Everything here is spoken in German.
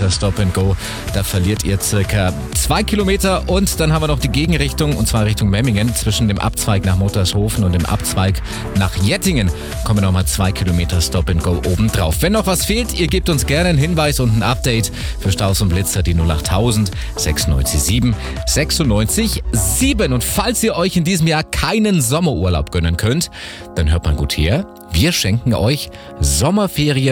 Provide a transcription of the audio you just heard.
Kilometer Stop and Go. Da verliert ihr circa 2 Kilometer und dann haben wir noch die Gegenrichtung und zwar Richtung Memmingen. Zwischen dem Abzweig nach Muttershofen und dem Abzweig nach Jettingen kommen nochmal 2 Kilometer Stop and Go obendrauf. Wenn noch was fehlt, ihr gebt uns gerne einen Hinweis und ein Update für Staus und Blitzer, die 08000 96 7 96 7. Und falls ihr euch in diesem Jahr keinen Sommerurlaub gönnen könnt, dann hört mal gut her. Wir schenken euch Sommerferien